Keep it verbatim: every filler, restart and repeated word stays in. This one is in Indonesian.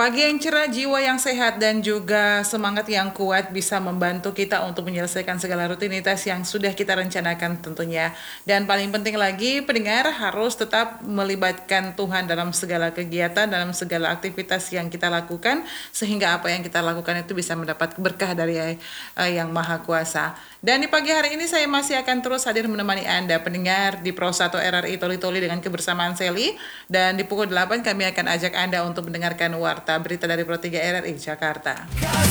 Pagi yang cerah, jiwa yang sehat, dan juga semangat yang kuat bisa membantu kita untuk menyelesaikan segala rutinitas yang sudah kita rencanakan tentunya. Dan paling penting lagi, pendengar harus tetap melibatkan Tuhan dalam segala kegiatan, dalam segala aktivitas yang kita lakukan, sehingga apa yang kita lakukan itu bisa mendapat berkah dari uh, Yang Maha Kuasa. Dan di pagi hari ini saya masih akan terus hadir menemani Anda pendengar di Pro satu R R I Toli Toli dengan kebersamaan Sally. Dan di pukul delapan kami akan ajak Anda untuk mendengarkan warta berita dari Pro tiga R R I Jakarta.